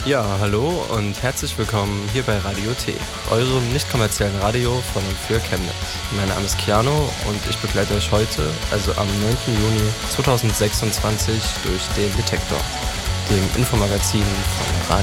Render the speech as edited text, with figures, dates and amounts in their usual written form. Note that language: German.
Ja, hallo und herzlich willkommen hier bei Radio T, eurem nicht kommerziellen Radio von und für Chemnitz. Mein Name ist Keanu und ich begleite euch heute, also am 9. Juni 2026, durch den Detektor, dem Infomagazin von Radio